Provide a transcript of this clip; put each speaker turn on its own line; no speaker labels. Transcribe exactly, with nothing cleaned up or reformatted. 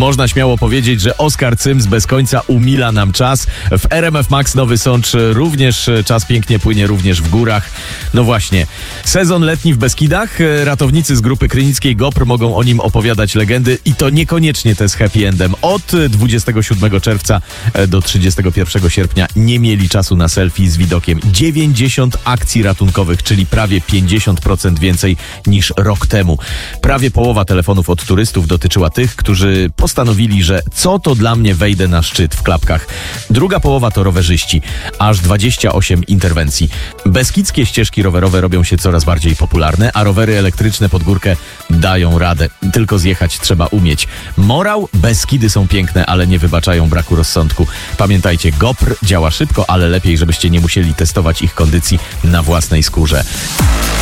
Można śmiało powiedzieć, że Oskar Cyms bez końca umila nam czas. W R M F Max Nowy Sącz również czas pięknie płynie, również w górach. No właśnie, sezon letni w Beskidach. Ratownicy z grupy krynickiej GOPR mogą o nim opowiadać legendy i to niekoniecznie te z happy endem. Od dwudziestego siódmego czerwca do trzydziestego pierwszego sierpnia nie mieli czasu na selfie z widokiem. dziewięćdziesiąt akcji ratunkowych, czyli prawie pięćdziesiąt procent więcej niż rok temu. Prawie połowa telefonów od turystów dotyczyła tych, którzy postanowili, że co to dla mnie wejdę na szczyt w klapkach. Druga połowa to rowerzyści. Aż dwadzieścia osiem interwencji. Beskidzkie ścieżki rowerowe robią się coraz bardziej popularne, a rowery elektryczne pod górkę dają radę. Tylko zjechać trzeba umieć. Morał, Beskidy są piękne, ale nie wybaczają braku rozsądku. Pamiętajcie, GOPR działa szybko, ale lepiej, żebyście nie musieli testować ich kondycji na własnej skórze.